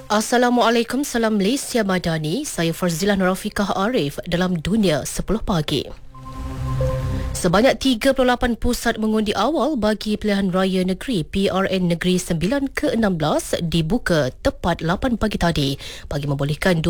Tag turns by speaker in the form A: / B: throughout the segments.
A: Assalamualaikum, salam Malaysia Madani. Saya Farzilah Nurafiqah Arif dalam Dunia 10 Pagi. Sebanyak 38 pusat mengundi awal bagi pilihan raya negeri PRN Negeri 9 ke-16 dibuka tepat 8 pagi tadi bagi membolehkan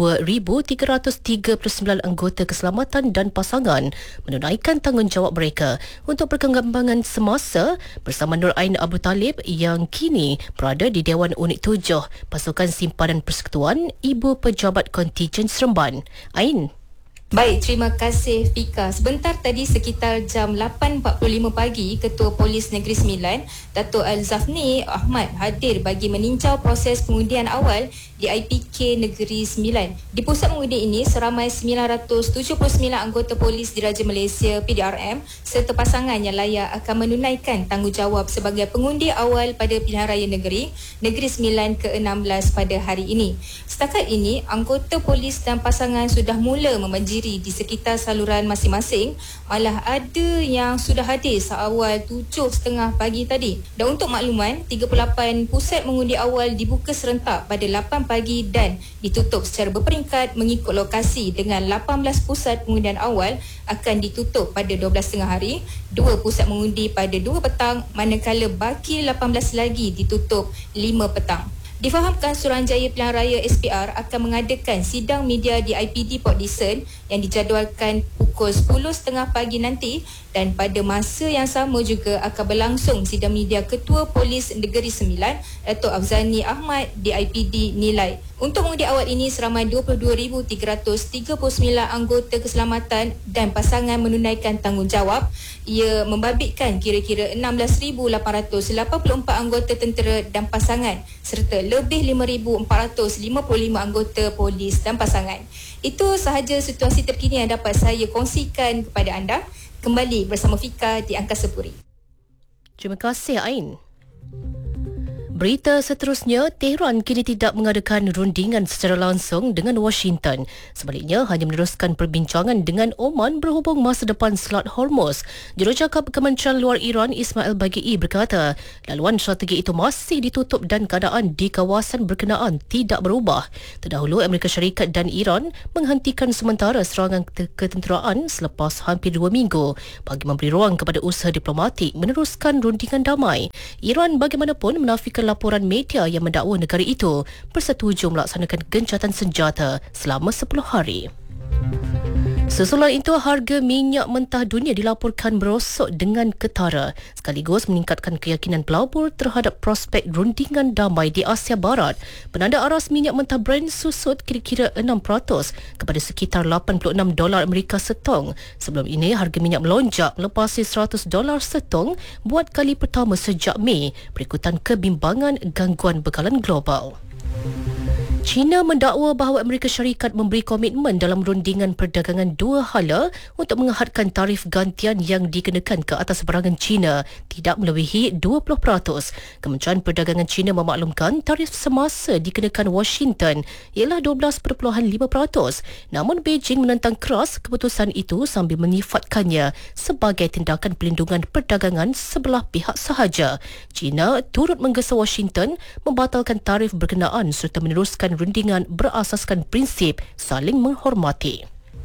A: 22,339 anggota keselamatan dan pasangan menunaikan tanggungjawab mereka untuk perkembangan semasa bersama Nur Ain Abu Talib yang kini berada di Dewan Unit 7 Pasukan Simpanan Persekutuan Ibu Pejabat Kontijen Seremban. Ain.
B: Baik, terima kasih Fika. Sebentar tadi sekitar jam 8.45 pagi, Ketua Polis Negeri Sembilan, Dato' Al-Zafni Ahmad hadir bagi meninjau proses pengundian awal di IPK Negeri Sembilan. Di pusat mengundi ini, seramai 979 anggota polis Diraja Malaysia PDRM serta pasangan yang layak akan menunaikan tanggungjawab sebagai pengundi awal pada pilihan raya negeri Negeri Sembilan ke-16 pada hari ini. Setakat ini, anggota polis dan pasangan sudah mula memanjiri di sekitar saluran masing-masing, malah ada yang sudah hadir seawal 7.30 pagi tadi. Dan untuk makluman, 38 pusat mengundi awal dibuka serentak pada 8 pagi dan ditutup secara berperingkat mengikut lokasi, dengan 18 pusat pengundian awal akan ditutup pada 12.30 hari, 2 pusat mengundi pada 2 petang, manakala baki 18 lagi ditutup 5 petang. Difahamkan Suruhanjaya Pilihan Raya SPR akan mengadakan sidang media di IPD Port Dickson yang dijadualkan pukul 10.30 pagi nanti, dan pada masa yang sama juga akan berlangsung sidang media Ketua Polis Negeri Sembilan Dato' Afzani Ahmad di IPD Nilai. Untuk mengundi awal ini, seramai 22,339 anggota keselamatan dan pasangan menunaikan tanggungjawab. Ia membabitkan kira-kira 16,884 anggota tentera dan pasangan serta lebih 5,455 anggota polis dan pasangan. Itu sahaja situasi terkini yang dapat saya kongsikan kepada anda. Kembali bersama Fika di Angkasa Puri.
A: Terima kasih, Ain. Berita seterusnya, Tehran kini tidak mengadakan rundingan secara langsung dengan Washington. Sebaliknya, hanya meneruskan perbincangan dengan Oman berhubung masa depan Selat Hormuz. Jurucakap Kementerian Luar Iran Ismail Baghei berkata, laluan strategi itu masih ditutup dan keadaan di kawasan berkenaan tidak berubah. Terdahulu, Amerika Syarikat dan Iran menghentikan sementara serangan ketenteraan selepas hampir 2 minggu bagi memberi ruang kepada usaha diplomatik meneruskan rundingan damai. Iran bagaimanapun menafikan laporan media yang mendakwa negara itu bersetuju melaksanakan gencatan senjata selama 10 hari. Sesudah itu, harga minyak mentah dunia dilaporkan merosot dengan ketara, sekaligus meningkatkan keyakinan pelabur terhadap prospek rundingan damai di Asia Barat. Penanda aras minyak mentah Brent susut kira-kira 6% kepada sekitar $86 Amerika setong. Sebelum ini, harga minyak melonjak melepasi $100 setong buat kali pertama sejak Mei berikutan kebimbangan gangguan bekalan global. China mendakwa bahawa Amerika Syarikat memberi komitmen dalam rundingan perdagangan dua hala untuk menghadkan tarif gantian yang dikenakan ke atas barangan China tidak melebihi 20%. Kementerian Perdagangan China memaklumkan tarif semasa dikenakan Washington ialah 12.5%. Namun Beijing menentang keras keputusan itu sambil menyifatkannya sebagai tindakan pelindungan perdagangan sebelah pihak sahaja. China turut menggesa Washington membatalkan tarif berkenaan serta meneruskan rundingan berasaskan prinsip saling menghormati.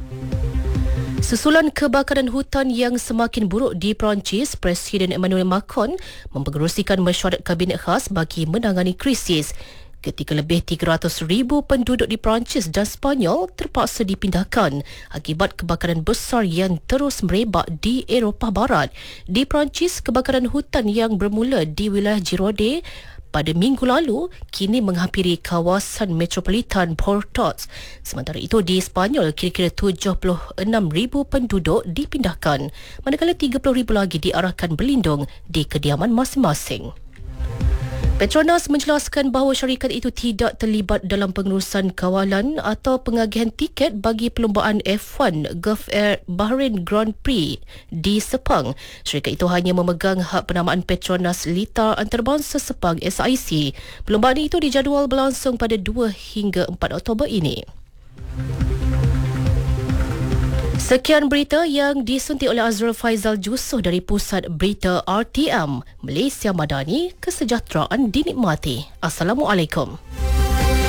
A: Susulan kebakaran hutan yang semakin buruk di Perancis, Presiden Emmanuel Macron mempengerusikan mesyuarat kabinet khas bagi menangani krisis ketika lebih 300,000 penduduk di Perancis dan Sepanyol terpaksa dipindahkan akibat kebakaran besar yang terus merebak di Eropah Barat. Di Perancis, kebakaran hutan yang bermula di wilayah Gironde pada minggu lalu kini menghampiri kawasan metropolitan Portot. Sementara itu, di Sepanyol kira-kira 76,000 penduduk dipindahkan, manakala 30,000 lagi diarahkan berlindung di kediaman masing-masing. Petronas menjelaskan bahawa syarikat itu tidak terlibat dalam pengurusan kawalan atau pengagihan tiket bagi perlombaan F1 Gulf Air Bahrain Grand Prix di Sepang. Syarikat itu hanya memegang hak penamaan Petronas Litar Antarabangsa Sepang SIC. Perlombaan itu dijadual berlangsung pada 2 hingga 4 Oktober ini. Sekian berita yang disuntik oleh Azrul Faizal Jusoh dari Pusat Berita RTM. Malaysia Madani, kesejahteraan dinikmati. Assalamualaikum.